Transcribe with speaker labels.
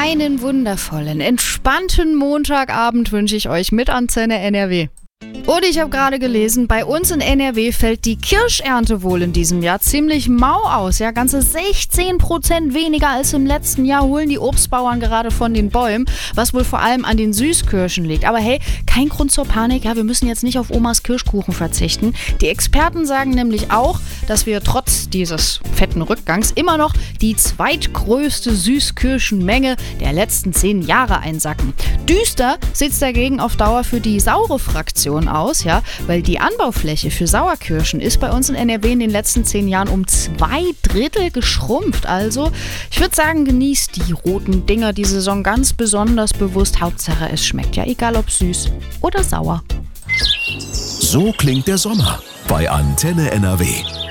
Speaker 1: Einen wundervollen, entspannten Montagabend wünsche ich euch mit Antenne NRW. Und ich habe gerade gelesen, bei uns in NRW fällt die Kirschernte wohl in diesem Jahr ziemlich mau aus. Ja, ganze 16% weniger als im letzten Jahr holen die Obstbauern gerade von den Bäumen, was wohl vor allem an den Süßkirschen liegt. Aber hey, kein Grund zur Panik, ja, wir müssen jetzt nicht auf Omas Kirschkuchen verzichten. Die Experten sagen nämlich auch, dass wir trotz dieses fetten Rückgangs immer noch die zweitgrößte Süßkirschenmenge der letzten 10 Jahre einsacken. Düster sieht es dagegen auf Dauer für die saure Fraktion aus, ja, weil die Anbaufläche für Sauerkirschen ist bei uns in NRW in den letzten 10 Jahren um 2/3 geschrumpft. Also, ich würde sagen, genießt die roten Dinger die Saison ganz besonders bewusst. Hauptsache, es schmeckt, ja, egal ob süß oder sauer.
Speaker 2: So klingt der Sommer bei Antenne NRW.